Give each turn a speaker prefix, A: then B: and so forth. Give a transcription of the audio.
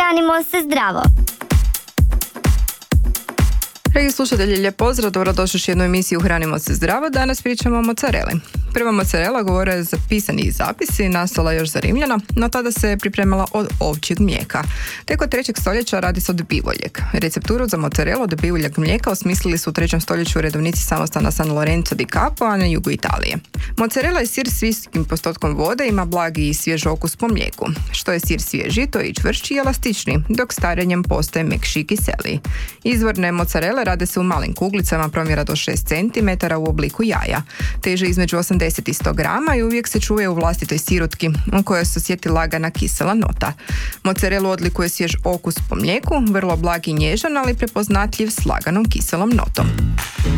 A: Hranimo se zdravo.
B: Dragi slušatelji, lijep pozdrav, dobrodošli u jednu emisiju Hranimo se zdravo. Danas pričamo o mozzareli. Prva mozzarela, govore zapisani zapisi, nastala još za Rimljana, no tada se pripremala od ovčjeg mlijeka. Tek od 3. stoljeća radi se od bivoljeg. Recepturu za mozzarelu od bivoljeg mlijeka osmislili su u 3. stoljeću redovnici samostana San Lorenzo di Capo, a na jugu Italije. Mozzarela je sir s visokim postotkom vode, ima blagi i svjež okus po mlijeku. Što je sir svježi, to je i čvršći i elastični, dok starenjem postaje mekši i kiseliji. Izvorne mozzarele rade se u malim kuglicama promjera do 6 cm u obliku jaja. Teže između 80 i 100 grama i uvijek se čuje u vlastitoj sirotki u kojoj se osjeti lagana kisela nota. Mozzarelu odlikuje svjež okus po mlijeku, vrlo blag i nježan, ali prepoznatljiv s laganom kiselom notom.